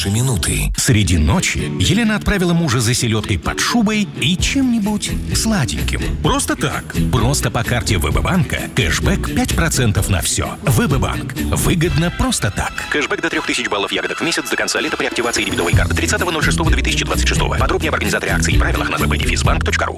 ваши минуты. Среди ночи Елена отправила мужа за селедкой под шубой и чем-нибудь сладеньким. Просто так. Просто по карте ВБ-банка кэшбэк 5% на все. ВБ-банк. Выгодно просто так. Кэшбэк до 3000 баллов ягодок в месяц до конца лета при активации дебетовой карты 30.06.2026. Подробнее об организаторе акции и правилах на www.benefisbank.ru.